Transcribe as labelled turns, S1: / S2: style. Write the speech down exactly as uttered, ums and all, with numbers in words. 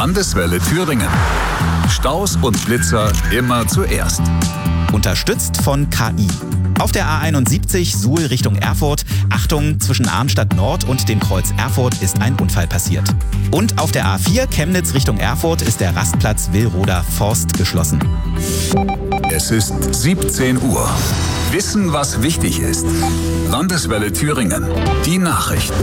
S1: Landeswelle Thüringen. Staus und Blitzer immer zuerst.
S2: Unterstützt von K I. Auf der A einundsiebzig Suhl Richtung Erfurt. Achtung, zwischen Arnstadt Nord und dem Kreuz Erfurt ist ein Unfall passiert. Und auf der A vier Chemnitz Richtung Erfurt ist der Rastplatz Willroder Forst geschlossen.
S1: Es ist siebzehn Uhr. Wissen, was wichtig ist. Landeswelle Thüringen. Die Nachrichten.